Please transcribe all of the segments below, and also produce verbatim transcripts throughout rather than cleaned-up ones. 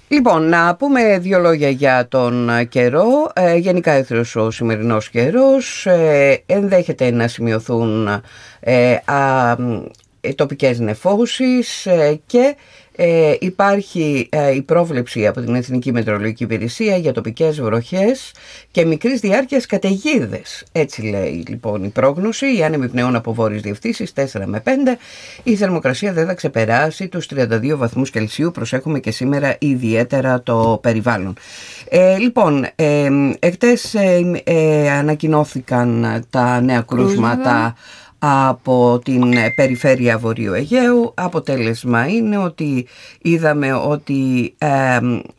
Λοιπόν, να πούμε δύο λόγια για τον καιρό. Ε, γενικά έθρος ο σημερινός καιρός. Ε, ενδέχεται να σημειωθούν ε, α, τοπικές νεφώσεις ε, και ε, υπάρχει ε, η πρόβλεψη από την Εθνική Μετεωρολογική Υπηρεσία για τοπικές βροχές και μικρής διάρκειας καταιγίδες. Έτσι λέει λοιπόν η πρόγνωση. Η άνεμη πνεών από βόρειες διευθύνσεις τέσσερα με πέντε. Η θερμοκρασία δεν θα ξεπεράσει τους τριάντα δύο βαθμούς Κελσίου. Προσέχουμε και σήμερα ιδιαίτερα το περιβάλλον. Ε, λοιπόν, ε, εχτες ε, ε, ανακοινώθηκαν τα νέα κρούσματα από την περιφέρεια Βορείου Αιγαίου. Αποτέλεσμα είναι ότι είδαμε ότι ε,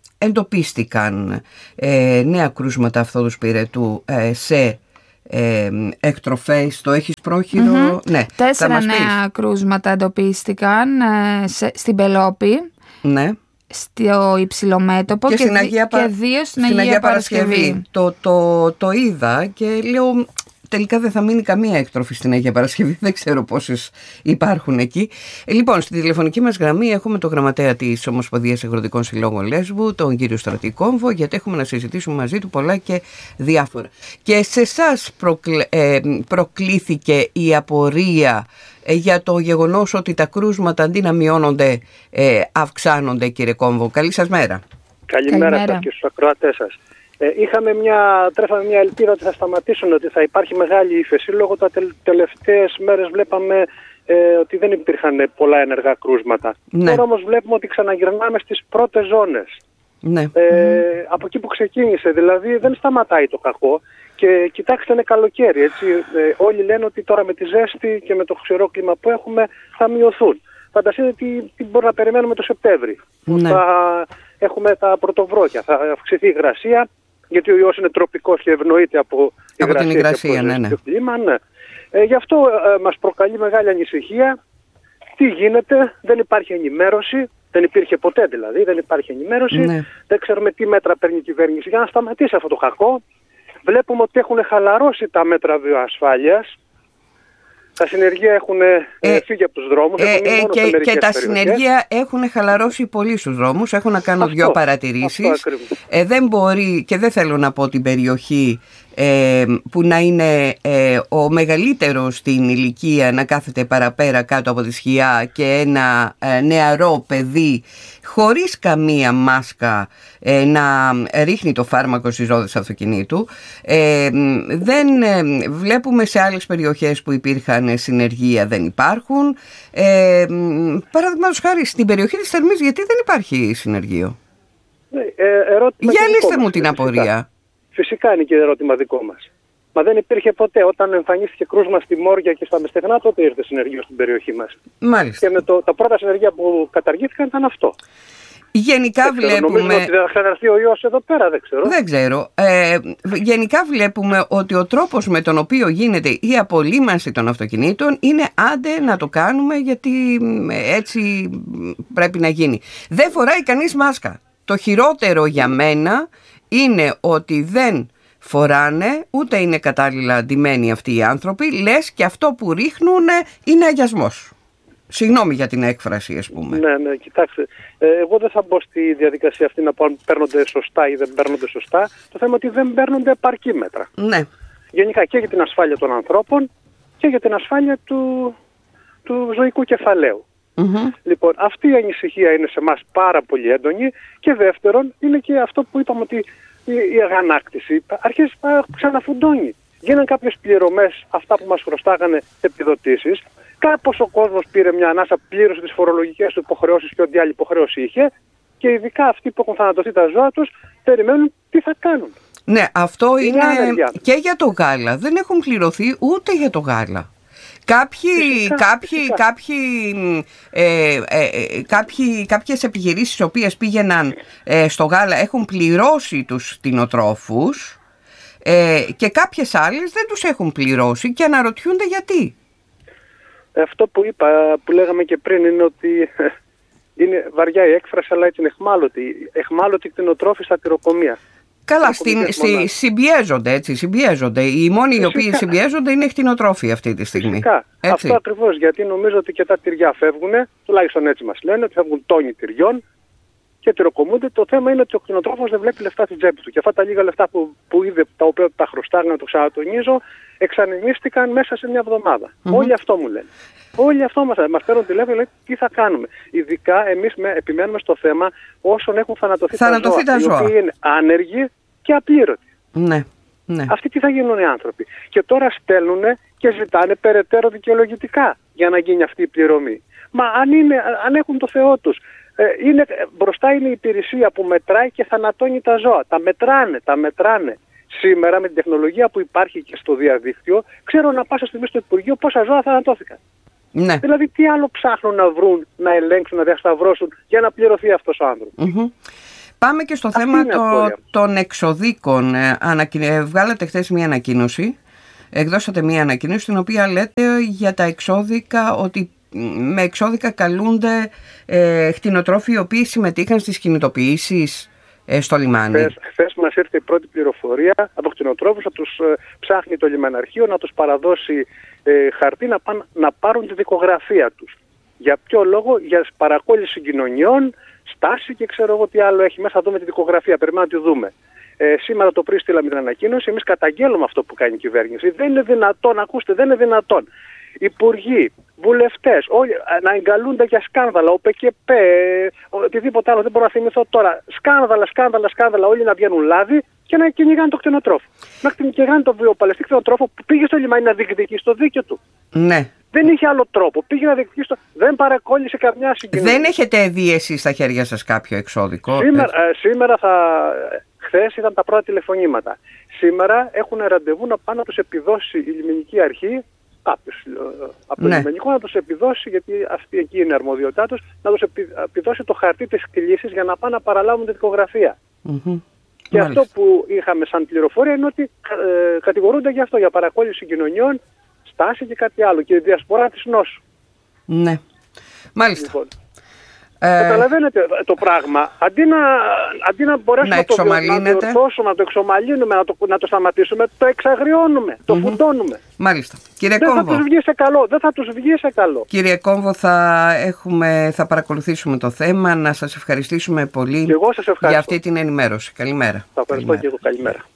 εντοπίστηκαν ε, νέα κρούσματα αυτόδους πυρετού ε, σε ε, εκτροφές. Το έχεις πρόχειρο? Mm-hmm. Ναι. Τέσσερα νέα κρούσματα εντοπίστηκαν ε, σε, στην Πελόπη. Ναι. Στο Υψηλομέτωπο και, και, στην Αγία, και δύο στην, στην Αγία, Αγία Παρασκευή. Παρασκευή. Το, το, το είδα και λέω... Τελικά δεν θα μείνει καμία έκτροφη στην Αγία Παρασκευή. Δεν ξέρω πόσες υπάρχουν εκεί. Λοιπόν, στη τηλεφωνική μας γραμμή έχουμε το γραμματέα της Ομοσπονδίας Αγροτικών Συλλόγων Λέσβου, τον κύριο Στρατή Κόμβο, γιατί έχουμε να συζητήσουμε μαζί του πολλά και διάφορα. Και σε εσάς προκλ... ε, προκλήθηκε η απορία ε, για το γεγονός ότι τα κρούσματα αντί να μειώνονται ε, αυξάνονται, κύριε Κόμβο. Καλή σας μέρα. Καλημέρα σας και στους ακροατές σας. Ε, είχαμε μια, τρέφαμε μια ελπίδα ότι θα σταματήσουν, ότι θα υπάρχει μεγάλη ύφεση. Λόγω τα τελ, τελευταίες μέρες βλέπαμε ε, ότι δεν υπήρχαν πολλά ενεργά κρούσματα. Ναι. Τώρα όμως βλέπουμε ότι ξαναγυρνάμε στις πρώτες ζώνες. Ναι. Ε, mm. Από εκεί που ξεκίνησε, δηλαδή δεν σταματάει το κακό. Και κοιτάξτε, είναι καλοκαίρι, έτσι. Ε, όλοι λένε ότι τώρα με τη ζέστη και με το ξηρό κλίμα που έχουμε θα μειωθούν. Φανταστείτε τι, τι μπορεί να περιμένουμε το Σεπτέμβρη. Ναι. Θα έχουμε τα πρωτοβρόχια, θα αυξηθεί η υγρασία. Γιατί ο ιός είναι τροπικός και ευνοείται από, από την υγρασία, ναι, ναι. κλίμα, ναι. Ε, γι' αυτό ε, μας προκαλεί μεγάλη ανησυχία. Τι γίνεται, δεν υπάρχει ενημέρωση, δεν υπήρχε ποτέ δηλαδή, δεν υπάρχει ενημέρωση, ναι. Δεν ξέρουμε τι μέτρα παίρνει η κυβέρνηση για να σταματήσει αυτό το κακό. Βλέπουμε ότι έχουν χαλαρώσει τα μέτρα βιοασφάλειας. Τα συνεργεία έχουν ε, φύγει από τους δρόμους. Ε, ε, και και τα περιοχές. Συνεργεία έχουν χαλαρώσει πολύ στους δρόμους. Έχω να κάνω αυτό, δύο παρατηρήσεις. Ε, δεν μπορεί, και δεν θέλω να πω την περιοχή ε, που να είναι ε, ο μεγαλύτερος στην ηλικία να κάθεται παραπέρα κάτω από τη σκιά και ένα ε, νεαρό παιδί χωρίς καμία μάσκα ε, να ρίχνει το φάρμακο στις ρόδες του αυτοκινήτου. Ε, δεν ε, βλέπουμε σε άλλες περιοχές που υπήρχαν συνεργεία, δεν υπάρχουν. Ε, παραδείγματος χάρη στην περιοχή της Θερμής, γιατί δεν υπάρχει συνεργείο? Ε, ερώτημα Για λύστε μου μας, την φυσικά. απορία. Φυσικά είναι και ερώτημα δικό μας. Μα δεν υπήρχε ποτέ. Όταν εμφανίστηκε κρούσμα στη Μόρια και στα Μεστεγνά, τότε ήρθε συνεργείο στην περιοχή μας. Μάλιστα. Και με το, τα πρώτα συνεργεία που καταργήθηκαν ήταν αυτό. Γενικά δεν ξέρω, βλέπουμε... Νομίζουμε ότι δεν θα ξαναρθεί ο ιός εδώ πέρα, δεν ξέρω. Δεν ξέρω. Ε, γενικά βλέπουμε ότι ο τρόπος με τον οποίο γίνεται η απολύμανση των αυτοκινήτων είναι άντε να το κάνουμε γιατί έτσι πρέπει να γίνει. Δεν φοράει κανείς μάσκα. Το χειρότερο για μένα είναι ότι δεν φοράνε, ούτε είναι κατάλληλα αντιμένοι αυτοί οι άνθρωποι, λες και αυτό που ρίχνουν είναι αγιασμός. Συγγνώμη για την έκφραση, ας πούμε. Ναι, ναι, κοιτάξτε. Ε, εγώ δεν θα μπω στη διαδικασία αυτή να πω αν παίρνονται σωστά ή δεν παίρνονται σωστά. Το θέμα είναι ότι δεν παίρνονται επαρκή μέτρα. Ναι. Γενικά και για την ασφάλεια των ανθρώπων και για την ασφάλεια του, του ζωικού κεφαλαίου. Mm-hmm. Λοιπόν, αυτή η ανησυχία είναι σε εμάς πάρα πολύ έντονη. Και δεύτερον, είναι και αυτό που είπαμε ότι η, η αγανάκτηση αρχίζει να ξαναφουντώνει. Γίνανε κάποιες πληρωμές, αυτά που μας χρωστάγανε επιδοτήσεις. Κάπως ο κόσμος πήρε μια ανάσα, πλήρωσε τις φορολογικές του υποχρεώσεις και ό,τι άλλη υποχρέωση είχε. Και ειδικά αυτοί που έχουν θανατωθεί τα ζώα τους περιμένουν τι θα κάνουν. Ναι, αυτό είναι, είναι και για το γάλα. Δεν έχουν πληρωθεί ούτε για το γάλα. Κάποιοι, φυσικά, κάποιοι, φυσικά. Κάποιοι, ε, ε, κάποιοι, κάποιες επιχειρήσεις οι οποίες πήγαιναν ε, στο γάλα έχουν πληρώσει τους κτηνοτρόφους ε, και κάποιες άλλες δεν τους έχουν πληρώσει και αναρωτιούνται γιατί. Αυτό που είπα, που λέγαμε και πριν, είναι ότι είναι βαριά η έκφραση, αλλά έτσι είναι εχμάλωτη. Εχμάλωτη κτηνοτρόφοι στα τυροκομεία. Καλά, στην, στη, συμπιέζονται έτσι, συμπιέζονται. Οι μόνοι οι οποίοι συμπιέζονται είναι κτηνοτρόφοι αυτή τη στιγμή. Φυσικά. Αυτό ακριβώς, γιατί νομίζω ότι και τα τυριά φεύγουν, τουλάχιστον έτσι μας λένε, ότι φεύγουν τόνοι τυριών και τυροκομούνται. Το θέμα είναι ότι ο κτηνοτρόφος δεν βλέπει λεφτά στην τσέπη του. Και αυτά τα λίγα λεφτά που, που είδε, τα οποία τα χρωστάγανε, να το ξανατονίζω, εξανεμίστηκαν μέσα σε μια εβδομάδα. Mm-hmm. Όλοι αυτό μου λένε. Όλοι αυτό μας, μας παίρνουν τηλέφωνο και λένε τι θα κάνουμε. Ειδικά εμείς με, επιμένουμε στο θέμα όσων έχουν θανατωθεί, θανατωθεί τα ζώα, οι οποίοι είναι άνεργοι και απλήρωτοι. Ναι, ναι. Αυτοί τι θα γίνουν οι άνθρωποι. Και τώρα στέλνουν και ζητάνε περαιτέρω δικαιολογητικά για να γίνει αυτή η πληρωμή. Μα αν, είναι, αν έχουν το Θεό τους, ε, είναι, μπροστά είναι η υπηρεσία που μετράει και θανατώνει τα ζώα. Τα μετράνε, τα μετράνε. Σήμερα με την τεχνολογία που υπάρχει και στο διαδίκτυο, ξέρω να πάσα στιγμή στο Υπουργείο πόσα ζώα θανατώθηκαν. Ναι. Δηλαδή τι άλλο ψάχνουν να βρουν, να ελέγξουν, να διασταυρώσουν για να πληρωθεί αυτός ο άνθρωπος. Mm-hmm. Πάμε και στο αυτή θέμα το, των εξοδίκων. Ε, ανακοι... Βγάλατε χθες μια ανακοίνωση, εκδώσατε μια ανακοίνωση στην οποία λέτε για τα εξώδικα ότι με εξώδικα καλούνται ε, κτηνοτρόφοι οι οποίοι συμμετείχαν στις κινητοποιήσεις ε, στο λιμάνι. Χθες, χθες μας ήρθε η πρώτη πληροφορία από κτηνοτρόφους, να τους ε, ψάχνει το λιμεναρχείο, να τους παραδώσει ε, χαρτί να, πάν, να πάρουν τη δικογραφία τους. Για ποιο λόγο? Για παρακόλληση συγκοινωνιών, στάση και ξέρω εγώ τι άλλο έχει μέσα. Θα δούμε τη δικογραφία, περιμένουμε να τη δούμε. Ε, σήμερα το πρωί στείλαμε την ανακοίνωση. Εμείς καταγγέλουμε αυτό που κάνει η κυβέρνηση. Δεν είναι δυνατόν, ακούστε, δεν είναι δυνατόν υπουργοί, βουλευτές, όλοι να εγκαλούνται για σκάνδαλα, ο ΠΚΠ, οτιδήποτε άλλο, δεν μπορώ να θυμηθώ τώρα. Σκάνδαλα, σκάνδαλα, σκάνδαλα, όλοι να βγαίνουν λάδι και να κυνηγάνε το κτηνοτρόφο. Να κυνηγάνε τον βιοπαλαιστή κτηνοτρόφο που πήγε στο λιμάνι να διεκδικήσει στο δίκαιο του. Ναι. Δεν είχε άλλο τρόπο. Πήγε να διεκδικήσει το. Δεν παρακόλλησε καμιά συγκοινωνία. Δεν έχετε δει εσείς στα χέρια σας κάποιο εξώδικο? Σήμερα, ε, σήμερα θα. Χθες ήταν τα πρώτα τηλεφωνήματα. Σήμερα έχουν ραντεβού να πάνε να τους επιδώσει η λιμενική αρχή. Κάποιος από το ναι. λιμενικό να τους επιδώσει, γιατί αυτή εκεί είναι η αρμοδιότητά τους, να τους επιδώσει το χαρτί της κλήσης για να πάνε να παραλάβουν τη δικογραφία. Mm-hmm. Και Μάλιστα. αυτό που είχαμε σαν πληροφορία είναι ότι ε, κατηγορούνται για αυτό, για παρακόλληση συγκοινωνιών, στάση και κάτι άλλο, και διασπορά της νόσου. Ναι. Μάλιστα. Λοιπόν, ε... καταλαβαίνετε το πράγμα. Αντί να, αντί να μπορέσουμε να, να το διορθώσουμε, να το εξομαλύνουμε, να το, να το σταματήσουμε, το εξαγριώνουμε, το mm-hmm. φουντώνουμε. Μάλιστα. Κύριε δεν Κόμβο, θα τους βγει σε καλό. Δεν θα τους βγει σε καλό. Κύριε Κόμβο, θα, έχουμε, θα παρακολουθήσουμε το θέμα. Να σας ευχαριστήσουμε πολύ και εγώ σας ευχαριστώ για αυτή την ενημέρωση. Καλημέρα. Θα ευχαριστώ Καλημέρα. και εγώ. Καλημέρα.